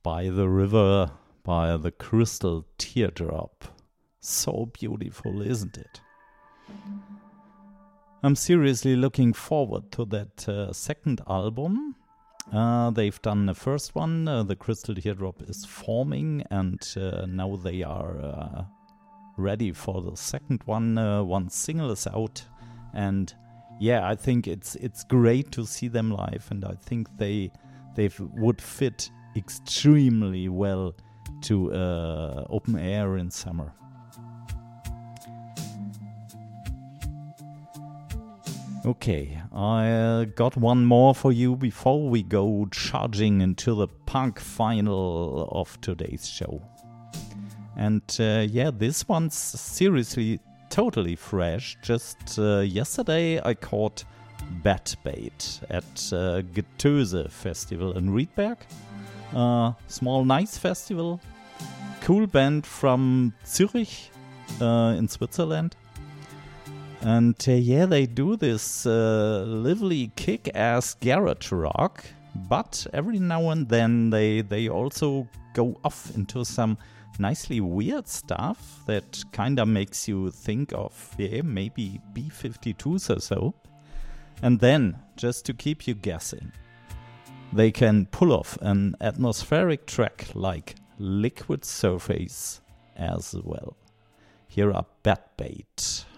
By the river, by the crystal teardrop. So beautiful, isn't it? I'm seriously looking forward to that second album. They've done the first one, the crystal teardrop is forming, and now they are ready for the second one. One single is out, and yeah, I think it's great to see them live, and I think they would fit extremely well to open air in summer. Okay, I got one more for you before we go charging into the punk final of today's show. And this one's seriously totally fresh. Just yesterday I caught Bat Bait at Getöse Festival in Riedberg. Small nice festival. Cool band from Zurich in Switzerland. And they do this lively kick-ass garage rock, but every now and then they also go off into some nicely weird stuff that kinda makes you think of maybe B-52s or so. And then, just to keep you guessing, they can pull off an atmospheric track like Liquid Surface as well. Here are Bat Bait.